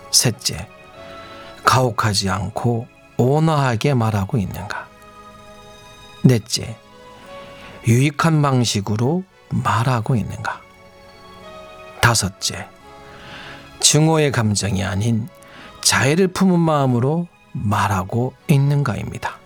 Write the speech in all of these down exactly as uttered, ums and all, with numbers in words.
셋째, 가혹하지 않고 온화하게 말하고 있는가? 넷째, 유익한 방식으로 말하고 있는가? 다섯째, 증오의 감정이 아닌 자애를 품은 마음으로 말하고 있는가입니다.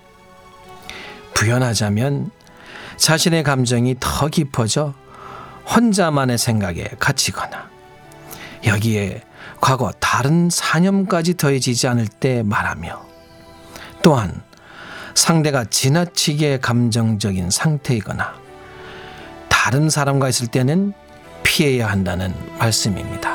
부연하자면 자신의 감정이 더 깊어져 혼자만의 생각에 갇히거나 여기에 과거 다른 사념까지 더해지지 않을 때 말하며, 또한 상대가 지나치게 감정적인 상태이거나 다른 사람과 있을 때는 피해야 한다는 말씀입니다.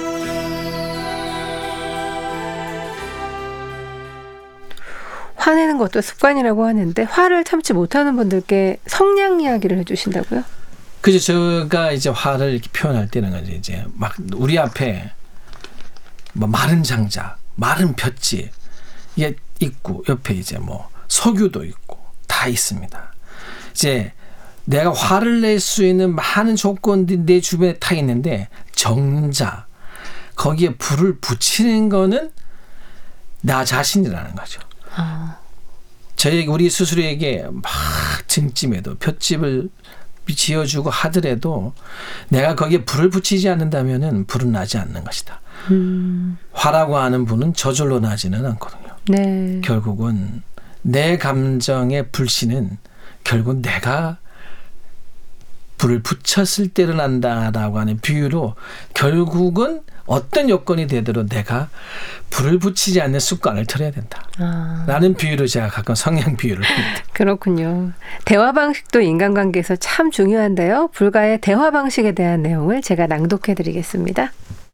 화내는 것도 습관이라고 하는데 화를 참지 못하는 분들께 성량 이야기를 해주신다고요? 그죠. 제가 이제 화를 이렇게 표현할 때는 거죠. 이제 막 우리 앞에 뭐 마른 장작, 마른 볏짚 이게 있고 옆에 이제 뭐 석유도 있고 다 있습니다. 이제 내가 화를 낼 수 있는 많은 조건들이 내 주변에 다 있는데 정작 거기에 불을 붙이는 거는 나 자신이라는 거죠. 아. 저희 우리 스스로에게 막 등짐에도 볏짚을 지어주고 하더라도 내가 거기에 불을 붙이지 않는다면은 불은 나지 않는 것이다. 음. 화라고 하는 불은 저절로 나지는 않거든요. 네. 결국은 내 감정의 불씨는 결국 내가 불을 붙였을 때를 난다라고 하는 비유로 결국은 어떤 여건이 되도록 내가 불을 붙이지 않는 습관을 들여야 된다. 아. 라는 비유로 제가 가끔 성향 비유를 합니다. 그렇군요. 대화 방식도 인간관계에서 참 중요한데요. 불가의 대화 방식에 대한 내용을 제가 낭독해 드리겠습니다.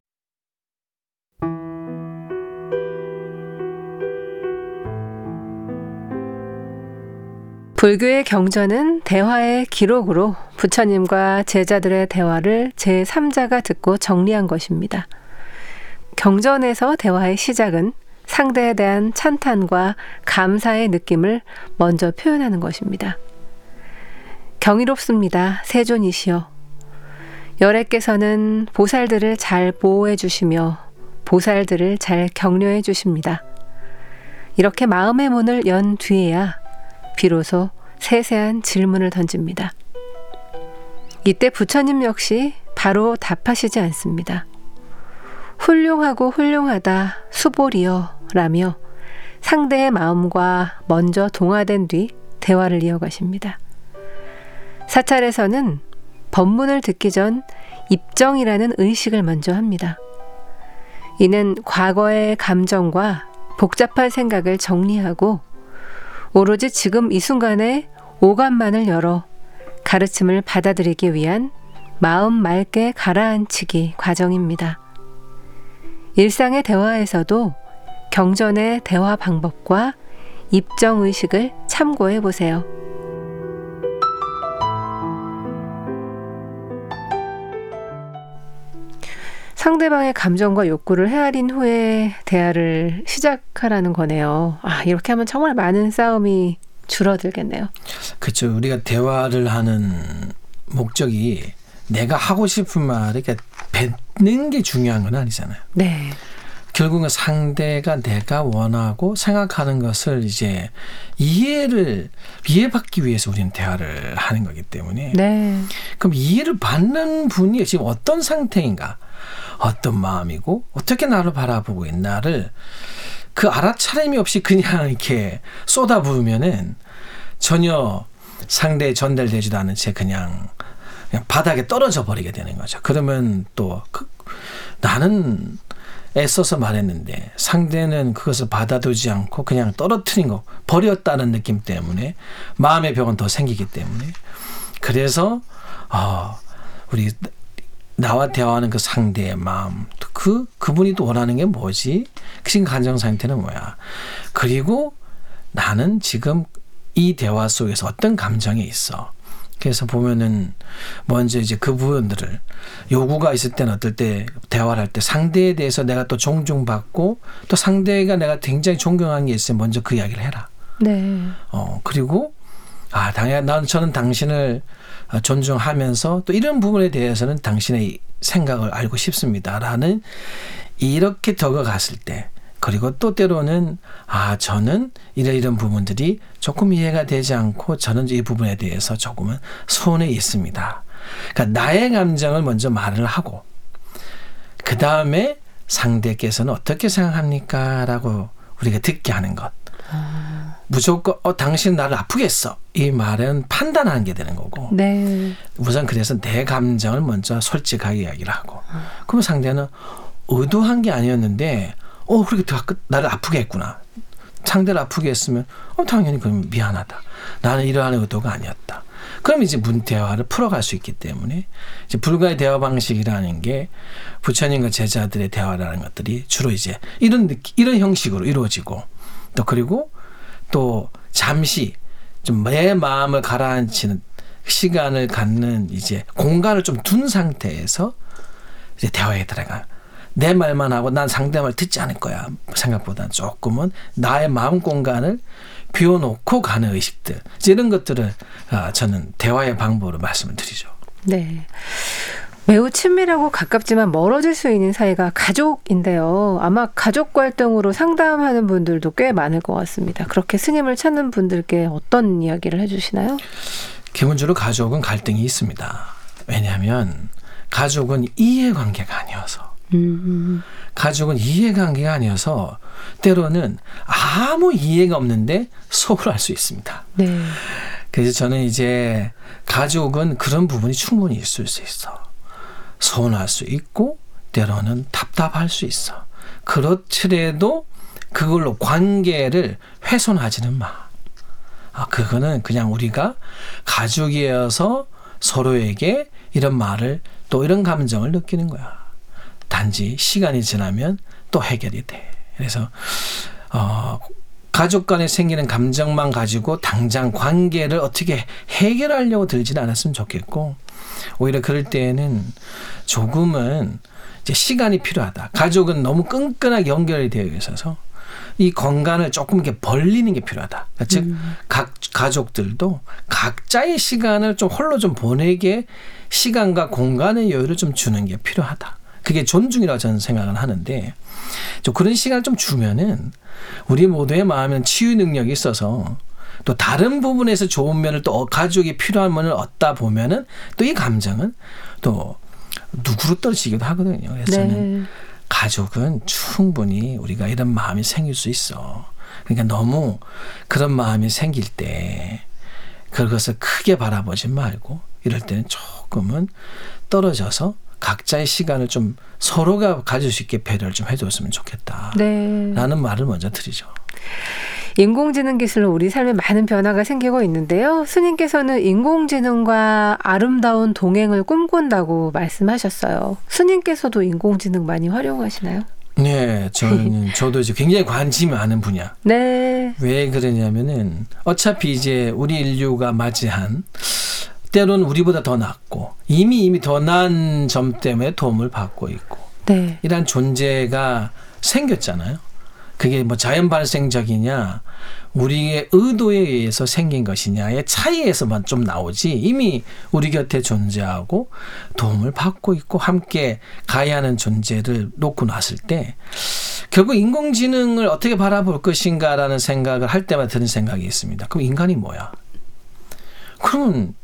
불교의 경전은 대화의 기록으로 부처님과 제자들의 대화를 제삼자가 듣고 정리한 것입니다. 경전에서 대화의 시작은 상대에 대한 찬탄과 감사의 느낌을 먼저 표현하는 것입니다. 경이롭습니다. 세존이시여. 열애께서는 보살들을 잘 보호해 주시며 보살들을 잘 격려해 주십니다. 이렇게 마음의 문을 연 뒤에야 비로소 세세한 질문을 던집니다. 이때 부처님 역시 바로 답하시지 않습니다. 훌륭하고 훌륭하다 수보리여 라며 상대의 마음과 먼저 동화된 뒤 대화를 이어가십니다. 사찰에서는 법문을 듣기 전 입정이라는 의식을 먼저 합니다. 이는 과거의 감정과 복잡한 생각을 정리하고 오로지 지금 이 순간에 오감만을 열어 가르침을 받아들이기 위한 마음 맑게 가라앉히기 과정입니다. 일상의 대화에서도 경전의 대화 방법과 입정의식을 참고해 보세요. 상대방의 감정과 욕구를 헤아린 후에 대화를 시작하라는 거네요. 아, 이렇게 하면 정말 많은 싸움이 줄어들겠네요. 그렇죠. 우리가 대화를 하는 목적이 내가 하고 싶은 말을 이렇게 뱉는 게 중요한 건 아니잖아요. 네. 결국은 상대가 내가 원하고 생각하는 것을 이제 이해를 이해받기 위해서 우리는 대화를 하는 거기 때문에. 네. 그럼 이해를 받는 분이 지금 어떤 상태인가? 어떤 마음이고 어떻게 나를 바라보고 있나를 그 알아차림이 없이 그냥 이렇게 쏟아부으면은 전혀 상대에 전달되지도 않은 채 그냥, 그냥 바닥에 떨어져 버리게 되는 거죠. 그러면 또 그, 나는 애써서 말했는데 상대는 그것을 받아두지 않고 그냥 떨어뜨린 거 버렸다는 느낌 때문에 마음의 벽은 더 생기기 때문에 그래서 어, 우리 나와 대화하는 그 상대의 마음, 그, 그분이 또 원하는 게 뭐지? 그 지금 감정 상태는 뭐야? 그리고 나는 지금 이 대화 속에서 어떤 감정이 있어? 그래서 보면은 먼저 이제 그 부분들을 요구가 있을 때는 어떨 때 대화를 할 때 상대에 대해서 내가 또 존중받고 또 상대가 내가 굉장히 존경하는 게 있으면 먼저 그 이야기를 해라. 네. 어, 그리고 아, 당연, 난 저는 당신을 존중하면서 또 이런 부분에 대해서는 당신의 생각을 알고 싶습니다라는 이렇게 적어갔을 때 그리고 또 때로는 아 저는 이런 이런 부분들이 조금 이해가 되지 않고 저는 이 부분에 대해서 조금은 손해 있습니다. 그러니까 나의 감정을 먼저 말을 하고 그 다음에 상대께서는 어떻게 생각합니까? 라고 우리가 듣게 하는 것. 아. 무조건 어 당신 나를 아프게 했어. 이 말은 판단하는 게 되는 거고. 네. 우선 그래서 내 감정을 먼저 솔직하게 이야기를 하고. 아. 그러면 상대는 의도한 게 아니었는데 어 그렇게 나를 아프게 했구나. 상대를 아프게 했으면 어 당연히 그럼 미안하다. 나는 이러한 의도가 아니었다. 그럼 이제 문 대화를 풀어갈 수 있기 때문에 이제 불가의 대화 방식이라는 게 부처님과 제자들의 대화라는 것들이 주로 이제 이런 느낌, 이런 형식으로 이루어지고 또 그리고 또 잠시 좀 내 마음을 가라앉히는 시간을 갖는 이제 공간을 좀 둔 상태에서 이제 대화에 들어가. 내 말만 하고 난 상대 말 듣지 않을 거야. 생각보다는 조금은 나의 마음 공간을 비워놓고 가는 의식들. 이런 것들을 저는 대화의 방법으로 말씀을 드리죠. 네. 매우 친밀하고 가깝지만 멀어질 수 있는 사이가 가족인데요. 아마 가족 갈등으로 상담하는 분들도 꽤 많을 것 같습니다. 그렇게 스님을 찾는 분들께 어떤 이야기를 해주시나요? 기본적으로 가족은 갈등이 있습니다. 왜냐하면 가족은 이해관계가 아니어서 음. 가족은 이해관계가 아니어서 때로는 아무 이해가 없는데 소홀할 수 있습니다. 네. 그래서 저는 이제 가족은 그런 부분이 충분히 있을 수 있어. 서운할 수 있고 때로는 답답할 수 있어. 그렇더라도 그걸로 관계를 훼손하지는 마. 아, 그거는 그냥 우리가 가족이어서 서로에게 이런 말을 또 이런 감정을 느끼는 거야. 단지 시간이 지나면 또 해결이 돼. 그래서 어, 가족 간에 생기는 감정만 가지고 당장 관계를 어떻게 해결하려고 들지는 않았으면 좋겠고 오히려 그럴 때에는 조금은 이제 시간이 필요하다. 가족은 너무 끈끈하게 연결이 되어 있어서 이 공간을 조금 이렇게 벌리는 게 필요하다. 그러니까 즉, 음. 각 가족들도 각자의 시간을 좀 홀로 좀 보내게 시간과 공간의 여유를 좀 주는 게 필요하다. 그게 존중이라고 저는 생각을 하는데 좀 그런 시간을 좀 주면은 우리 모두의 마음에는 치유 능력이 있어서 또 다른 부분에서 좋은 면을 또 가족이 필요한 면을 얻다 보면은 또 이 감정은 또 누구로 떨어지기도 하거든요. 그래서 네. 저는 가족은 충분히 우리가 이런 마음이 생길 수 있어. 그러니까 너무 그런 마음이 생길 때 그것을 크게 바라보지 말고 이럴 때는 조금은 떨어져서 각자의 시간을 좀 서로가 가질 수 있게 배려를 좀 해줬으면 좋겠다. 네. 라는 말을 먼저 드리죠. 인공지능 기술로 우리 삶에 많은 변화가 생기고 있는데요. 스님께서는 인공지능과 아름다운 동행을 꿈꾼다고 말씀하셨어요. 스님께서도 인공지능 많이 활용하시나요? 네, 저는 저도 이제 굉장히 관심이 많은 분야. 네. 왜 그러냐면은 어차피 이제 우리 인류가 맞이한 때로는 우리보다 더 낫고 이미 이미 더 나은 점 때문에 도움을 받고 있고 네. 이런 존재가 생겼잖아요. 그게 뭐 자연 발생적이냐 우리의 의도에 의해서 생긴 것이냐의 차이에서만 좀 나오지 이미 우리 곁에 존재하고 도움을 받고 있고 함께 가야 하는 존재를 놓고 놨을 때 결국 인공지능을 어떻게 바라볼 것인가라는 생각을 할 때마다 드는 생각이 있습니다. 그럼 인간이 뭐야? 그러면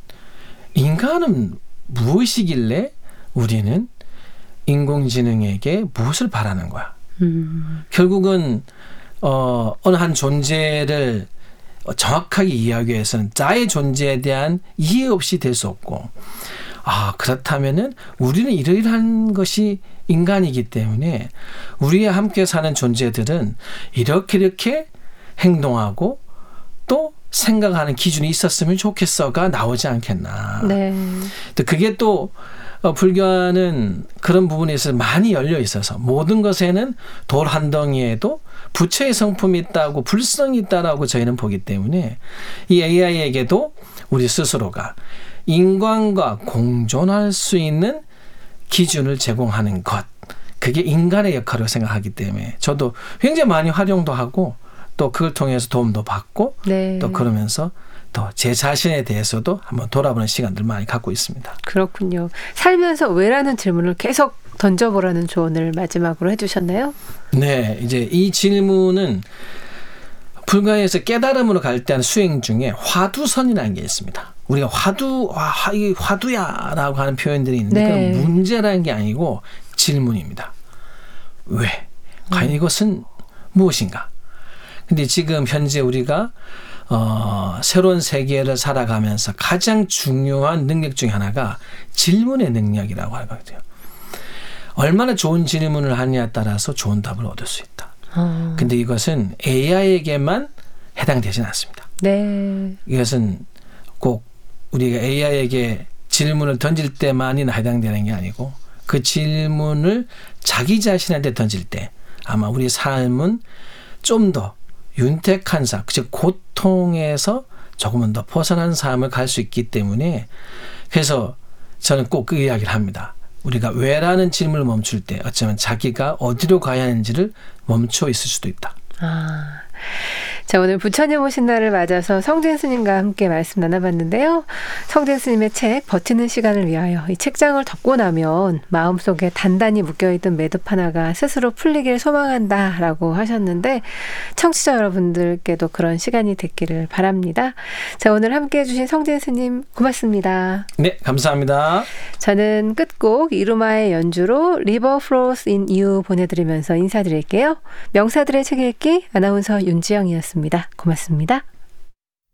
인간은 무엇이길래 우리는 인공지능에게 무엇을 바라는 거야? 음. 결국은 어, 어느 한 존재를 정확하게 이해하기 위해서는 나의 존재에 대한 이해 없이 될 수 없고 아 그렇다면은 우리는 이러이러한 것이 인간이기 때문에 우리와 함께 사는 존재들은 이렇게 이렇게 행동하고 또 생각하는 기준이 있었으면 좋겠어가 나오지 않겠나. 네. 또 그게 또 어, 불교는 그런 부분에 있어서 많이 열려 있어서 모든 것에는 돌 한 덩이에도 부처의 성품이 있다고 불성이 있다라고 저희는 보기 때문에 이 에이아이에게도 우리 스스로가 인간과 공존할 수 있는 기준을 제공하는 것 그게 인간의 역할이라고 생각하기 때문에 저도 굉장히 많이 활용도 하고 또 그걸 통해서 도움도 받고 네. 또 그러면서 또 제 자신에 대해서도 한번 돌아보는 시간들 많이 갖고 있습니다. 그렇군요. 살면서 왜라는 질문을 계속 던져보라는 조언을 마지막으로 해주셨나요? 네, 이제 이 질문은 불가에서 깨달음으로 갈 때 하는 수행 중에 화두선이라는 게 있습니다. 우리가 화두, 와, 이 화두야라고 하는 표현들이 있는데 네. 그건 문제라는 게 아니고 질문입니다. 왜? 과연 이것은 무엇인가? 근데 지금 현재 우리가 어, 새로운 세계를 살아가면서 가장 중요한 능력 중에 하나가 질문의 능력이라고 하거든요. 얼마나 좋은 질문을 하느냐에 따라서 좋은 답을 얻을 수 있다. 어. 근데 이것은 에이아이에게만 해당되지는 않습니다. 네. 이것은 꼭 우리가 에이아이에게 질문을 던질 때만이나 해당되는 게 아니고 그 질문을 자기 자신한테 던질 때 아마 우리 삶은 좀 더 윤택한 삶, 즉 고통에서 조금은 더 벗어난 삶을 갈 수 있기 때문에 그래서 저는 꼭 그 이야기를 합니다. 우리가 왜라는 질문을 멈출 때 어쩌면 자기가 어디로 가야 하는지를 멈춰 있을 수도 있다. 아, 자, 오늘 부처님 오신 날을 맞아서 성진 스님과 함께 말씀 나눠봤는데요. 성진 스님의 책 버티는 시간을 위하여 이 책장을 덮고 나면 마음속에 단단히 묶여있던 매듭 하나가 스스로 풀리길 소망한다라고 하셨는데 청취자 여러분들께도 그런 시간이 됐기를 바랍니다. 자, 오늘 함께해 주신 성진 스님 고맙습니다. 네, 감사합니다. 저는 끝곡 이루마의 연주로 River Flows in You 보내드리면서 인사드릴게요. 명사들의 책 읽기 아나운서 윤지영이었습니다. 고맙습니다.